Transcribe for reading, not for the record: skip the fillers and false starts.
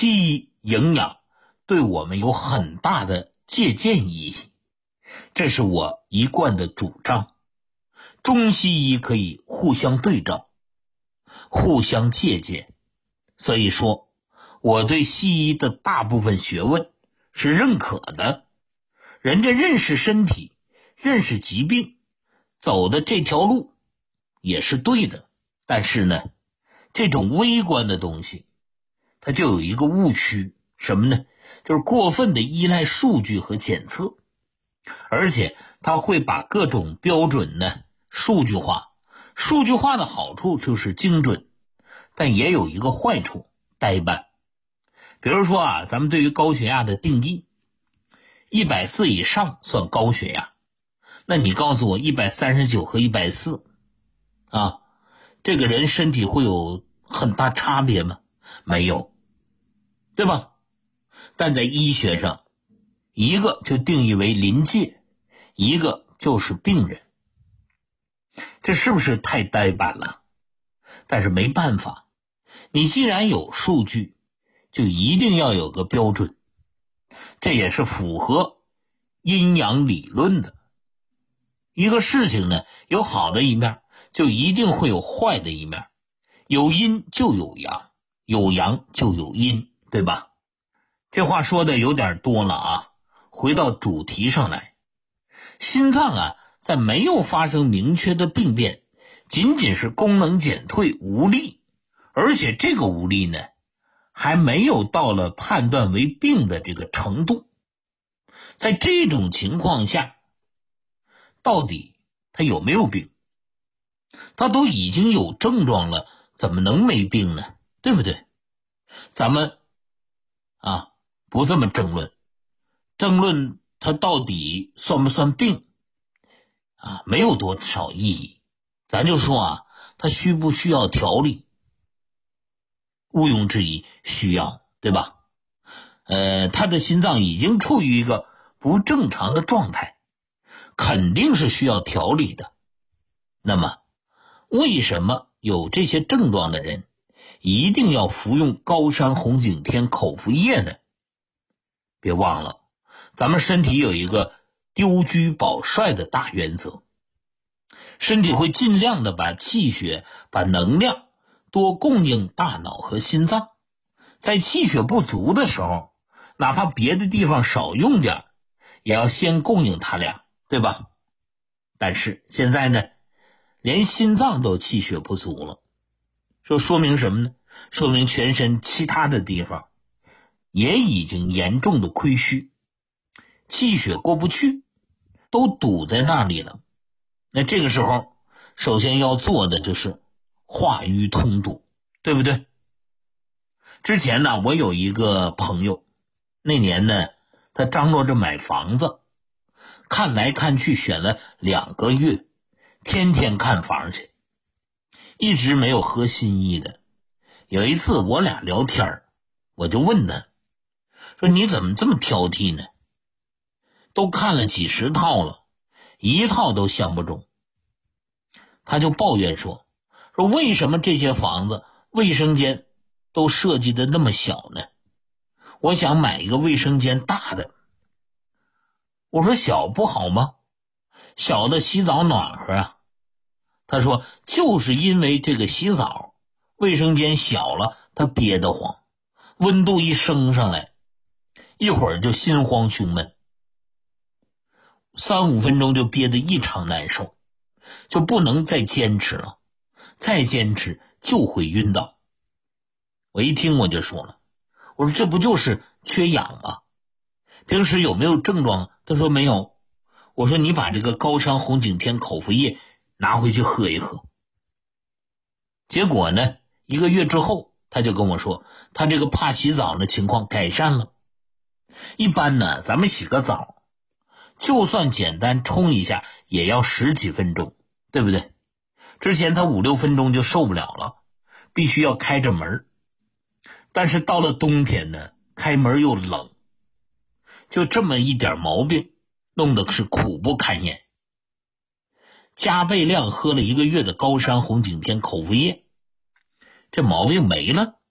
西医营养对我们有很大的借鉴意义，这是我一贯的主张。中西医可以互相对照，互相借鉴。所以说，我对西医的大部分学问是认可的。人家认识身体，认识疾病，走的这条路也是对的。但是呢，这种微观的东西它就有一个误区，什么呢？就是过分的依赖数据和检测，而且它会把各种标准呢数据化。数据化的好处就是精准，但也有一个坏处，呆板。比如说啊，咱们对于高血压的定义，140以上算高血压。那你告诉我139和140啊，这个人身体会有很大差别吗？没有，对吧？但在医学上，一个就定义为临界，一个就是病人。这是不是太呆板了？但是没办法，你既然有数据，就一定要有个标准，这也是符合阴阳理论的。一个事情呢，有好的一面，就一定会有坏的一面，有阴就有阳，有阳就有阴，对吧？这话说的有点多了啊，回到主题上来。心脏啊，在没有发生明确的病变，仅仅是功能减退无力，而且这个无力呢，还没有到了判断为病的这个程度。在这种情况下，到底他有没有病？他都已经有症状了，怎么能没病呢？对不对？咱们不这么争论他到底算不算病没有多少意义。咱就说他需不需要调理？毋庸置疑需要，对吧？他的心脏已经处于一个不正常的状态，肯定是需要调理的。那么为什么有这些症状的人一定要服用高山红景天口服液呢？别忘了，咱们身体有一个丢车保帅的大原则，身体会尽量的把气血把能量多供应大脑和心脏。在气血不足的时候，哪怕别的地方少用点，也要先供应它俩，对吧？但是现在呢，连心脏都气血不足了，说明什么呢？说明全身其他的地方也已经严重的亏虚，气血过不去，都堵在那里了。那这个时候首先要做的就是化瘀通堵，对不对？之前呢，我有一个朋友，那年呢他张罗着买房子，看来看去选了2个月，天天看房去，一直没有合心意的。有一次我俩聊天，我就问他说，你怎么这么挑剔呢？都看了几10套了，一套都相不中。他就抱怨说为什么这些房子卫生间都设计的那么小呢？我想买一个卫生间大的。我说小不好吗？小的洗澡暖和啊。他说就是因为这个洗澡卫生间小了，他憋得慌，温度一升上来，一会儿就心慌胸闷，3-5分钟就憋得异常难受，就不能再坚持了，再坚持就会晕倒。我一听我就说了，我说这不就是缺氧吗？平时有没有症状？他说没有。我说你把这个高山红景天口服液拿回去喝一喝。结果呢，1个月之后他就跟我说，他这个怕洗澡的情况改善了。一般呢，咱们洗个澡就算简单冲一下也要10几分钟，对不对？之前他5-6分钟就受不了了，必须要开着门。但是到了冬天呢，开门又冷，就这么一点毛病，弄得是苦不堪言。加倍量喝了1个月的高山红景天口服液，这毛病没了。